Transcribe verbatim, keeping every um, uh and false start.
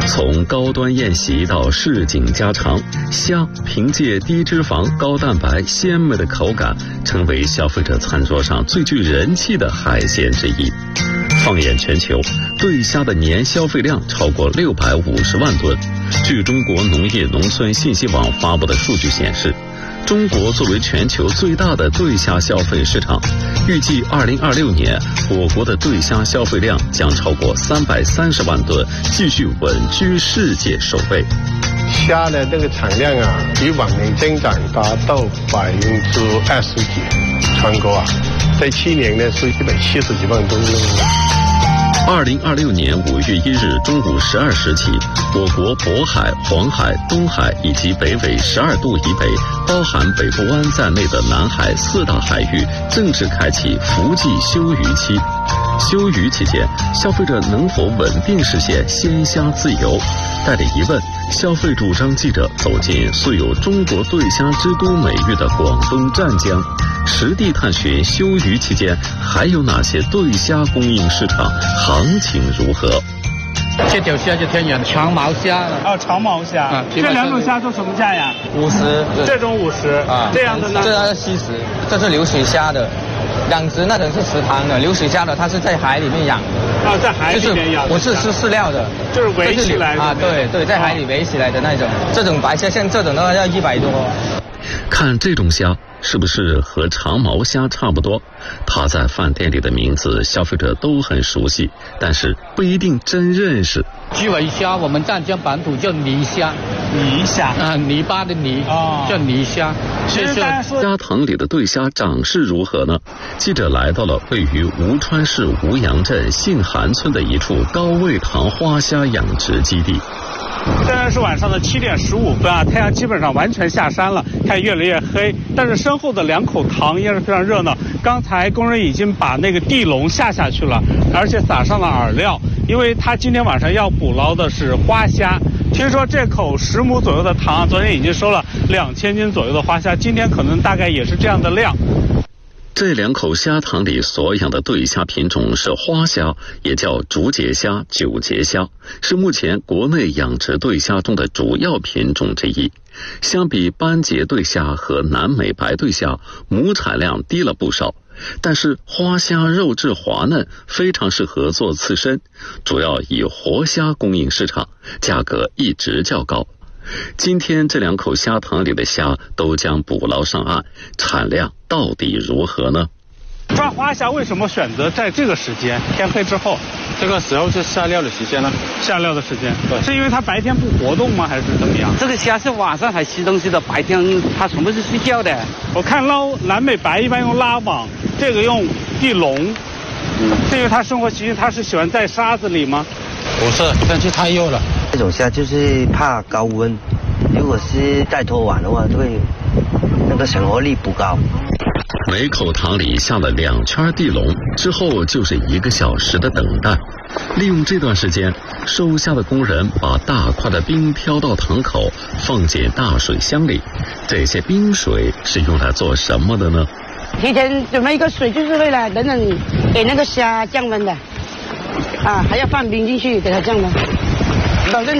从高端宴席到市井家常，虾凭借低脂肪、高蛋白、鲜美的口感，成为消费者餐桌上最具人气的海鲜之一。放眼全球，对虾的年消费量超过六百五十万吨。据中国农业农村信息网发布的数据显示，中国作为全球最大的对虾消费市场，预计二零二六年我国的对虾消费量将超过三百三十万吨，继续稳居世界首位。 虾的那个产量啊，比往年增长达到百分之二十几，全国啊，在去年呢是一百七十几万吨。 二零二六年五月一日中午十二时起，我国渤海、黄海、东海以及北纬十二度以北，包含北部湾在内的南海四大海域正式开启伏季休渔期。休渔期间，消费者能否稳定实现鲜虾自由？带着疑问，消费主张记者走进素有中国对虾之都美誉的广东湛江，实地探寻休渔期间还有哪些对虾供应市场，行情如何？ 这条虾就天然的长毛虾了。 哦，长毛虾。啊、这两种虾都什么价呀？ 五十。 这种五十。啊。这样的呢？ 这是七十。这是流水虾的，养殖那种是池塘的，流水虾的它是在海里面养。 啊，在海里面养。 不是吃饲料的， 就是围起来的。 啊，对对，在海里围起来的那种。哦、这种白虾像这种的话要一百多。 看这种虾是不是和长毛虾差不多？它在饭店里的名字消费者都很熟悉，但是不一定真认识。 基围虾我们湛江本土叫泥虾， 泥虾啊，泥巴的泥，哦、叫泥虾。 其实大家说虾塘里的对虾长势如何呢？记者来到了位于吴川市吴阳镇信韩村的一处高位塘花虾养殖基地。 现在是晚上的七点十五分啊，太阳基本上完全下山了，看越来越黑。但是身后的两口塘依然是非常热闹。刚才工人已经把那个地笼下下去了，而且撒上了饵料，因为他今天晚上要捕捞的是花虾。听说这口十亩左右的塘，昨天已经收了两千斤左右的花虾，今天可能大概也是这样的量。 这两口虾塘里所养的对虾品种是花虾，也叫竹节虾、九节虾，是目前国内养殖对虾中的主要品种之一。相比斑节对虾和南美白对虾，母产量低了不少，但是花虾肉质滑嫩，非常适合做刺身，主要以活虾供应市场，价格一直较高。今天这两口虾塘里的虾都将捕捞上岸，产量到底如何呢？ 抓花虾为什么选择在这个时间天黑之后？ 这个时候是下料的时间呢？ 下料的时间，对，是因为它白天不活动吗？还是怎么样？ 这个虾是晚上才吃东西的，白天它全部是睡觉的。 我看捞南美白一般用拉网，这个用地笼。嗯，是因为它生活习性，它是喜欢在沙子里吗？ 不是，天气太热了。 这种虾就是怕高温，如果是再拖晚的话，就会那个成活力不高。 每口塘里下了两圈地笼之后，就是一个小时的等待。利用这段时间，收虾的工人把大块的冰挑到塘口，放进大水箱里。这些冰水是用来做什么的呢？ 提前准备一个水，就是为了等等给那个虾降温的，啊，还要放冰进去给它降温，保证